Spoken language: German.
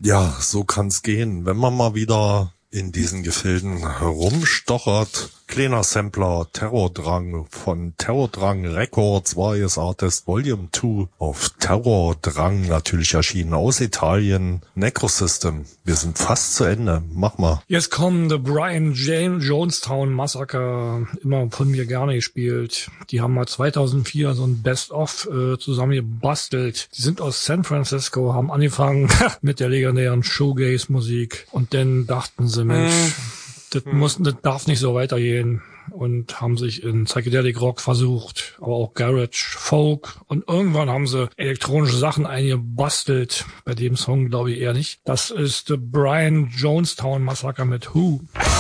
Ja, so kann's gehen, wenn man mal wieder in diesen Gefilden herumstochert. Kleiner Sampler, Terrordrang von Terrordrang Records, Various Artist Volume 2 auf Terrordrang, natürlich erschienen aus Italien. Necrosystem, wir sind fast zu Ende, mach mal. Jetzt kommen The Brian Jonestown Massacre, immer von mir gerne gespielt. Die haben mal 2004 so ein Best-of zusammengebastelt. Die sind aus San Francisco, haben angefangen mit der legendären Shoegaze-Musik und dann dachten sie, Mensch, das darf nicht so weitergehen und haben sich in Psychedelic Rock versucht, aber auch Garage, Folk und irgendwann haben sie elektronische Sachen eingebastelt. Bei dem Song glaube ich eher nicht. Das ist The Brian Jonestown Massacre mit Who.